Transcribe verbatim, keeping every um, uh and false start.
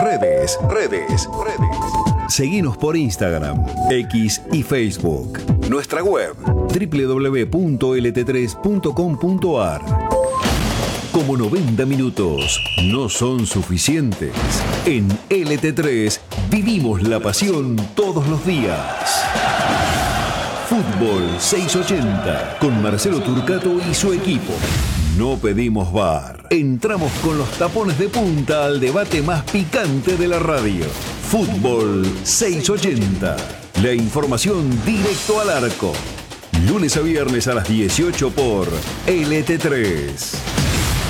Redes, redes, redes. Seguinos por Instagram, X y Facebook. Nuestra web, doble u doble u doble u punto ele te tres punto com punto a r. Como noventa minutos no son suficientes, en L T tres vivimos la pasión todos los días. Fútbol seiscientos ochenta con Marcelo Turcato y su equipo. No pedimos V A R. Entramos con los tapones de punta al debate más picante de la radio. Fútbol seiscientos ochenta. La información directo al arco. Lunes a viernes a las dieciocho por L T tres.